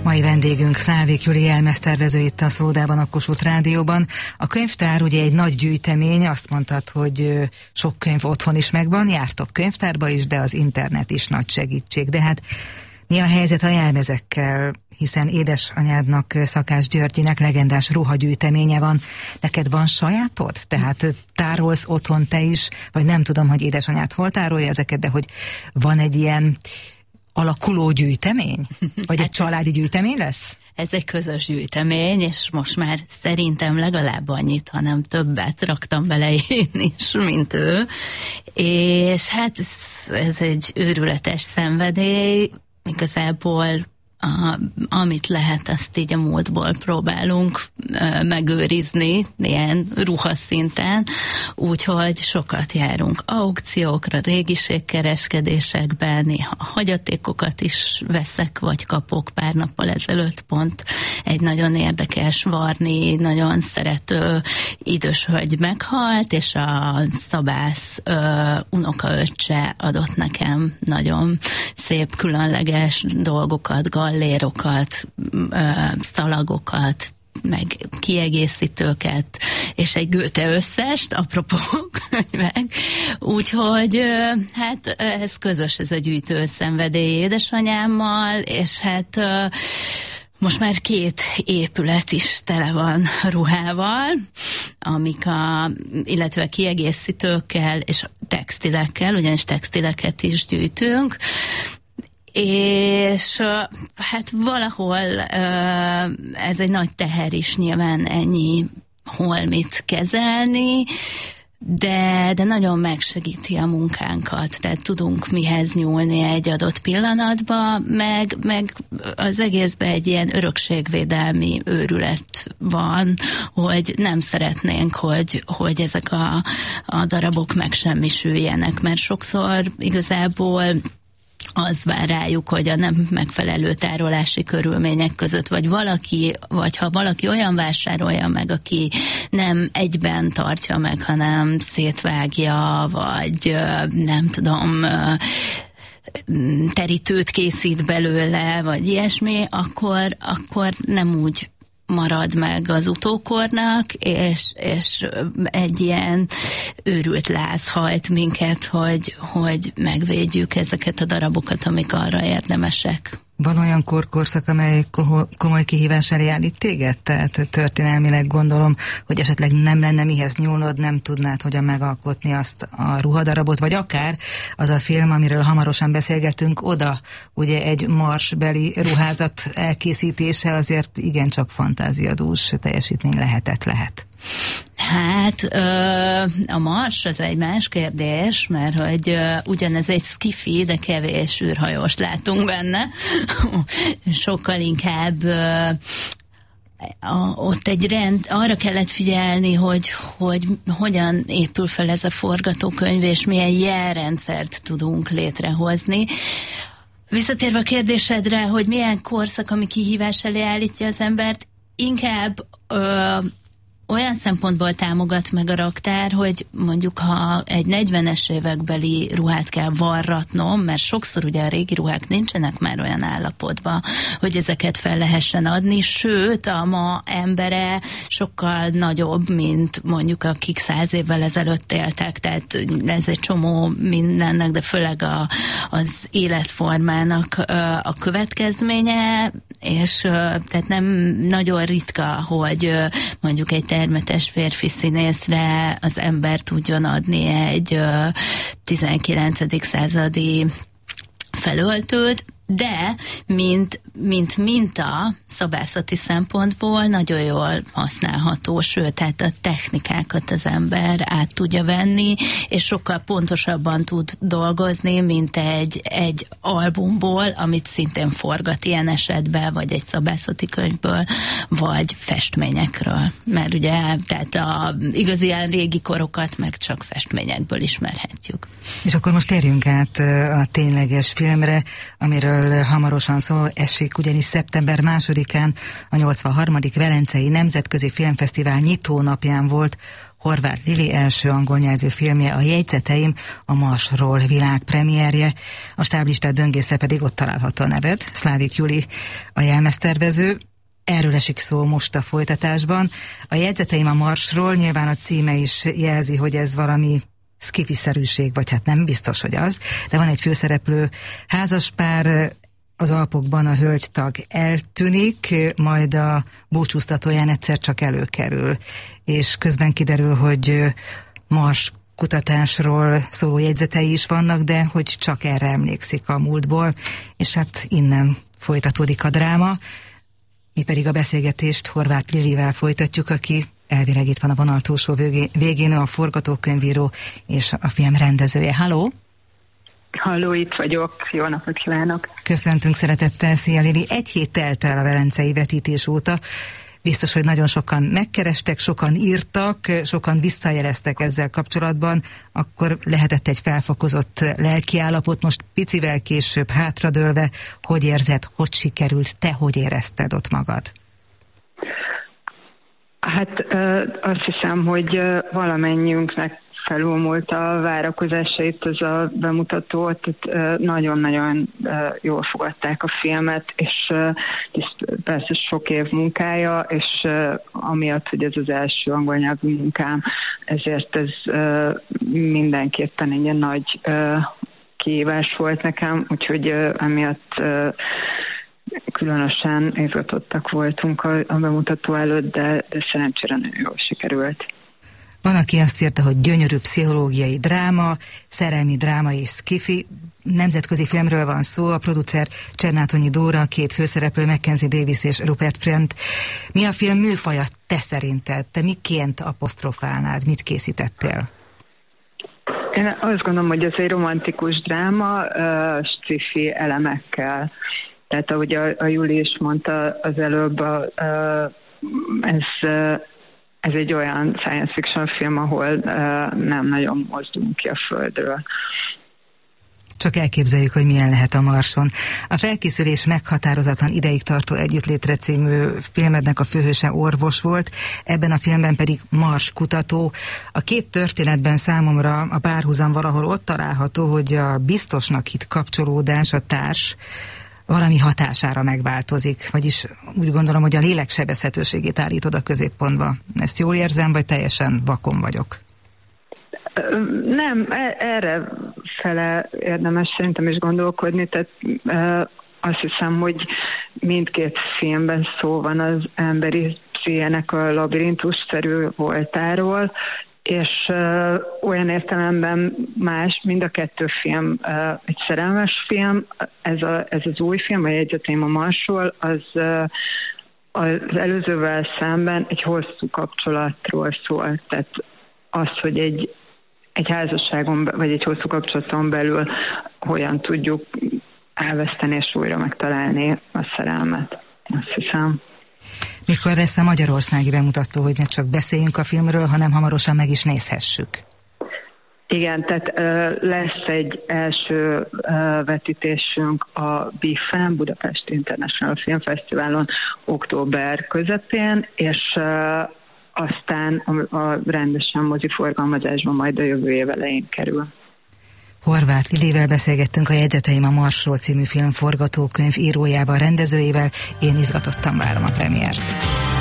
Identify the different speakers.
Speaker 1: Mai vendégünk Szlávik Júli elmeztervező itt a Szódában, a Kossuth Rádióban. A könyvtár ugye egy nagy gyűjtemény, azt mondtad, hogy sok könyv otthon is megvan, jártok könyvtárba is, de az internet is nagy segítség. De hát mi a helyzet a jelmezekkel? Hiszen édesanyádnak, Szakás Györgyinek legendás ruhagyűjteménye van. Neked van sajátod? Tehát tárolsz otthon te is, vagy nem tudom, hogy édesanyád hol tárolja ezeket, de hogy van egy ilyen alakuló gyűjtemény? Vagy egy családi gyűjtemény lesz?
Speaker 2: Ez egy közös gyűjtemény, és most már szerintem legalább annyit, hanem többet raktam bele én is, mint ő. És hát ez egy őrületes szenvedély, igazából amit lehet, azt így a múltból próbálunk megőrizni, ilyen ruhaszinten, úgyhogy sokat járunk aukciókra, régiségkereskedésekben, néha hagyatékokat is veszek, vagy kapok. Pár nappal ezelőtt pont egy nagyon érdekes, varni, nagyon szerető idős hölgy meghalt, és a szabász unokaöccse adott nekem nagyon szép, különleges dolgokat, gallérokat, szalagokat, meg kiegészítőket, és egy Goethe összest, apropó meg. Úgyhogy hát ez közös, ez a gyűjtő szenvedély édesanyámmal, és hát most már 2 épület is tele van ruhával, illetve kiegészítőkkel és textilekkel, ugyanis textileket is gyűjtünk, és hát valahol ez egy nagy teher is nyilván ennyi holmit kezelni, de nagyon megsegíti a munkánkat, tehát tudunk mihez nyúlni egy adott pillanatban, meg az egészben egy ilyen örökségvédelmi őrület van, hogy nem szeretnénk, hogy ezek a darabok megsemmisüljenek, mert sokszor igazából az vár rájuk, hogy a nem megfelelő tárolási körülmények között, vagy ha valaki olyan vásárolja meg, aki nem egyben tartja meg, hanem szétvágja, vagy nem tudom, terítőt készít belőle, vagy ilyesmi, akkor nem úgy marad meg az utókornak, és egy ilyen őrült láz hajt minket, hogy megvédjük ezeket a darabokat, amik arra érdemesek.
Speaker 1: Van olyan korszak, amely komoly kihívás elé állít téged? Tehát történelmileg gondolom, hogy esetleg nem lenne mihez nyúlnod, nem tudnád hogyan megalkotni azt a ruhadarabot, vagy akár az a film, amiről hamarosan beszélgetünk, oda ugye egy marsbeli ruházat elkészítése azért igencsak fantáziadús teljesítmény lehet.
Speaker 2: Hát a Mars az egy más kérdés, mert hogy ugyanez egy skifi, de kevés űrhajóst látunk benne. Sokkal inkább ott arra kellett figyelni, hogy hogyan épül fel ez a forgatókönyv, és milyen jelrendszert tudunk létrehozni. Visszatérve a kérdésedre, hogy milyen korszak, ami kihívás elé állítja az embert, inkább olyan szempontból támogat meg a raktár, hogy mondjuk ha egy 40-es évekbeli ruhát kell varratnom, mert sokszor ugye a régi ruhák nincsenek már olyan állapotban, hogy ezeket fel lehessen adni, sőt a ma embere sokkal nagyobb, mint mondjuk akik 100 évvel ezelőtt éltek, tehát ez egy csomó mindennek, de főleg az életformának a következménye, és tehát nem nagyon ritka, hogy mondjuk egy termetes férfi színészre az ember tudjon adni egy 19. századi felöltőt, de mint minta szabászati szempontból nagyon jól használható, sőt, tehát a technikákat az ember át tudja venni, és sokkal pontosabban tud dolgozni, mint egy albumból, amit szintén forgat ilyen esetben, vagy egy szabászati könyvből, vagy festményekről. Mert ugye, tehát igazi ilyen régi korokat meg csak festményekből ismerhetjük.
Speaker 1: És akkor most térjünk át a tényleges filmre, amiről filmről hamarosan szó esik, ugyanis szeptember 2-án a 83. Velencei Nemzetközi Filmfesztivál nyitónapján volt Horváth Lili első angol nyelvű filmje, a Jegyzeteim, a Marsról világpremierje. A stáblistát böngésze pedig ott található a neved, Szlávik Juli a jelmeztervező. Erről esik szó most a folytatásban. A Jegyzeteim a Marsról, nyilván a címe is jelzi, hogy ez valami szkifiszerűség, vagy hát nem biztos, hogy az, de van egy főszereplő házaspár, az Alpokban a hölgytag eltűnik, majd a búcsúztatóján egyszer csak előkerül, és közben kiderül, hogy Mars kutatásról szóló jegyzetei is vannak, de hogy csak erre emlékszik a múltból, és hát innen folytatódik a dráma. Mi pedig a beszélgetést Horváth Lilivel folytatjuk, aki elvileg itt van a vonal túlsó végén, a forgatókönyvíró és a film rendezője. Halló!
Speaker 3: Halló, itt vagyok. Jó napot kívánok!
Speaker 1: Köszöntünk szeretettel, szia Lili! Egy hét telt el a velencei vetítés óta. Biztos, hogy nagyon sokan megkerestek, sokan írtak, sokan visszajeleztek ezzel kapcsolatban. Akkor lehetett egy felfokozott lelkiállapot. Most picivel később hátradőlve, hogy érzed, hogy sikerült, te hogy érezted ott magad?
Speaker 3: Hát azt hiszem, hogy valamennyiünknek felülmúlt a várakozásait ez a bemutató, tehát nagyon-nagyon jól fogadták a filmet, és persze sok év munkája, és amiatt, hogy ez az első angol nyelvű munkám, ezért ez mindenképpen egy ilyen nagy kihívás volt nekem, úgyhogy emiatt különösen izgatottak voltunk a bemutató előtt, de szerencsére nagyon jól sikerült.
Speaker 1: Van, aki azt írta, hogy gyönyörű pszichológiai dráma, szerelmi dráma és szkifi. Nemzetközi filmről van szó, a producer Csernátonyi Dóra, két főszereplő, Mackenzie Davis és Rupert Friend. Mi a film műfaja te szerinted? Te miként apostrofálnád? Mit készítettél?
Speaker 3: Én azt gondolom, hogy ez egy romantikus dráma, sci-fi elemekkel. Tehát ahogy a Juli is mondta az előbb, ez egy olyan science fiction film, ahol nem nagyon mozdulunk ki a Földről.
Speaker 1: Csak elképzeljük, hogy milyen lehet a Marson. A felkészülés meghatározatlan ideig tartó együttlétre című filmednek a főhőse orvos volt, ebben a filmben pedig Mars kutató. A két történetben számomra a párhuzam valahol ott található, hogy a biztosnak hitt kapcsolódás, a társ valami hatására megváltozik, vagyis úgy gondolom, hogy a lélek sebezhetőségét állítod a középpontba. Ezt jól érzem, vagy teljesen vakon vagyok?
Speaker 3: Nem, erre fele érdemes szerintem is gondolkodni, tehát azt hiszem, hogy mindkét filmben szó van az emberi pszichének a labirintusszerű voltáról, és olyan értelemben más, mind a kettő film egy szerelmes film, ez az új film, a Jegyzeteim a Marsról, az előzővel szemben egy hosszú kapcsolatról szól, tehát az, hogy egy házasságon, vagy egy hosszú kapcsolaton belül hogyan tudjuk elveszteni és újra megtalálni a szerelmet, azt hiszem.
Speaker 1: Mikor lesz a magyarországi bemutató, hogy ne csak beszéljünk a filmről, hanem hamarosan meg is nézhessük?
Speaker 3: Igen, tehát lesz egy első vetítésünk a BIFF-en, Budapest International Film Fesztiválon október közepén, és aztán a rendesen moziforgalmazásban majd a jövő év elején kerül.
Speaker 1: Horváth Lilivel beszélgettünk, a Jegyzeteim a Marsról című film forgatókönyv írójával, rendezőjével. Én izgatottan várom a premiért.